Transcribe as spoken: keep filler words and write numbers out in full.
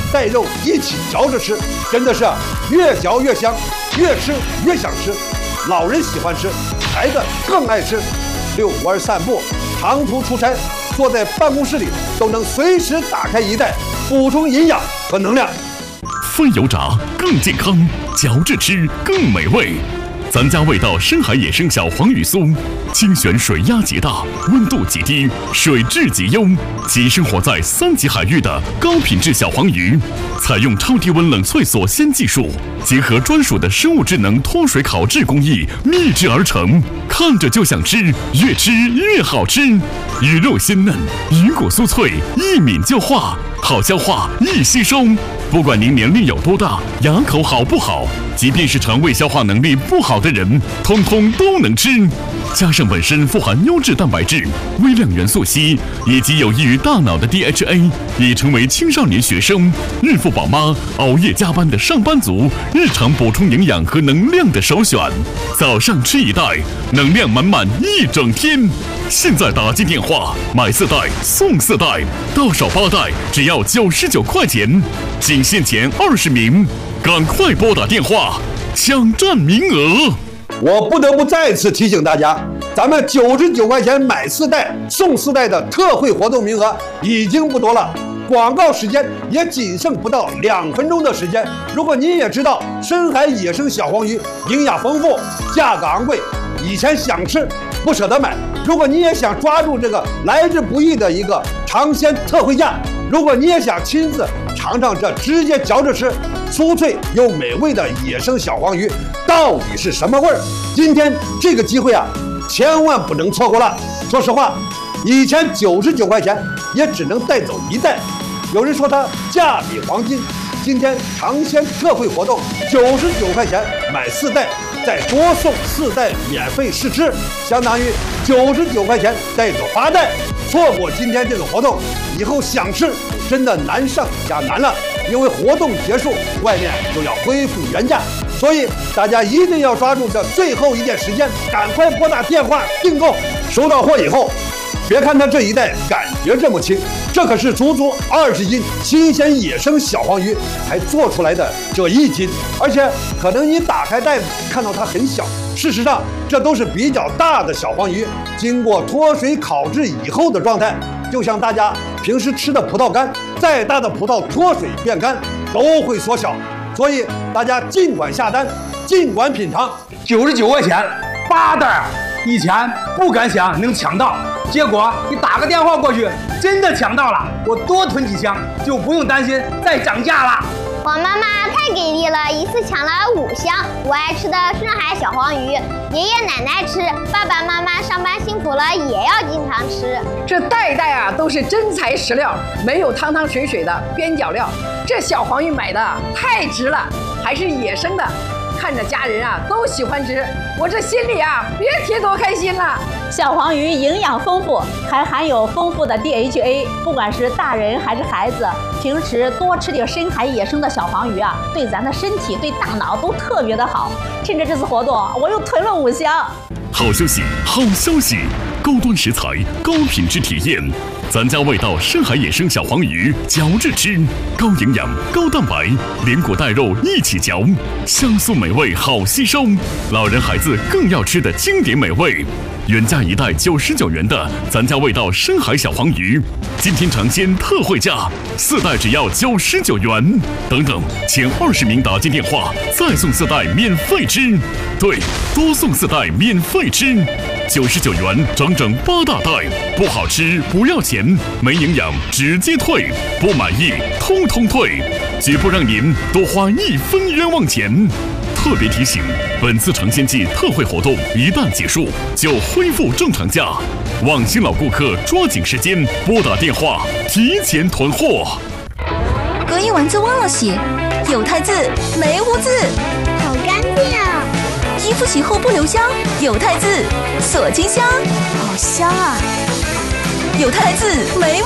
带肉一起嚼着吃，真的是越嚼越香，越吃越想吃。老人喜欢吃，孩子更爱吃。遛弯散步，长途出差，坐在办公室里都能随时打开一袋，补充营养和能量。 非油炸更健康，嚼着吃更美味。咱家味道深海野生小黄鱼酥，精选水压极大，温度极低，水质极优，即生活在三级海域的高品质小黄鱼，采用超低温冷萃锁鲜技术，结合专属的生物智能脱水烤制工艺秘制而成，看着就想吃，越吃越好吃。鱼肉鲜嫩，鱼骨酥脆，一抿就化，好消化，易吸收。不管您年龄有多大，牙口好不好，即便是肠胃消化能力不好的人，通通都能吃。加上本身富含优质蛋白质、微量元素硒以及有益于大脑的 D H A， 已成为青少年学生、孕妇宝妈、熬夜加班的上班族日常补充营养和能量的首选。早上吃一袋，能量满满一整天。现在打进电话买四袋送四袋，到手八袋只要九十九块钱，仅限前二十名，赶快拨打电话抢占名额。 我不得不再次提醒大家，咱们九十九块钱买四袋送四袋的特惠活动名额已经不多了，广告时间也仅剩不到两分钟的时间。如果您也知道深海野生小黄鱼营养丰富，价格昂贵，以前想吃不舍得买，如果你也想抓住这个来之不易的一个尝鲜特惠价，如果你也想亲自尝尝这直接嚼着吃酥脆又美味的野生小黄鱼到底是什么味儿，今天这个机会啊，千万不能错过了。说实话，以前九十九块钱也只能带走一袋，有人说它价比黄金，今天尝鲜特惠活动，九十九块钱买四袋，再多送四袋免费试吃，相当于九十九块钱带走八袋。错过今天这个活动，以后想吃真的难上加难了，因为活动结束，外面就要恢复原价，所以大家一定要抓住这最后一点时间，赶快拨打电话订购。收到货以后，别看它这一袋感觉这么轻，这可是足足二十斤新鲜野生小黄鱼才做出来的这一斤，而且可能你打开袋子看到它很小，事实上这都是比较大的小黄鱼，经过脱水烤制以后的状态，就像大家平时吃的葡萄干，再大的葡萄脱水变干都会缩小，所以大家尽管下单，尽管品尝。 九十九块钱八袋，以前不敢想能抢到，结果你打个电话过去，真的抢到了，我多囤几箱就不用担心再涨价了。 我妈妈太给力了，一次抢了五箱我爱吃的深海小黄鱼，爷爷奶奶吃，爸爸妈妈上班辛苦了也要经常吃。 这袋袋啊都是真材实料，没有汤汤水水的边角料。这小黄鱼买的太值了，还是野生的，看着家人啊都喜欢吃，我这心里啊别提多开心了。 小黄鱼营养丰富，还含有丰富的 D H A， 不管是大人还是孩子，平时多吃点深海野生的小黄鱼啊，对咱的身体对大脑都特别的好。趁着这次活动，我又囤了五箱。 好消息，好消息！高端食材，高品质体验，咱家味道深海野生小黄鱼，嚼着吃，高营养高蛋白，连骨带肉一起嚼，香酥美味好吸收，老人孩子更要吃的经典美味。原价一袋九十九元的咱家味道深海小黄鱼，今天尝鲜特惠价，四袋只要九十九元。等等，前二十名打进电话，再送四袋免费吃。对，多送四袋免费吃，九十九元整整八大袋，不好吃不要钱，没营养直接退，不满意通通退，绝不让您多花一分冤枉钱。特别提醒，本次尝鲜季特惠活动一旦结束，就恢复正常价。望新老顾客抓紧时间拨打电话，提前囤货。 隔夜丸子忘了洗，有汰渍没污渍， 好干净啊！ 衣服洗后不留香，有汰渍锁金香，好香啊！有汰渍没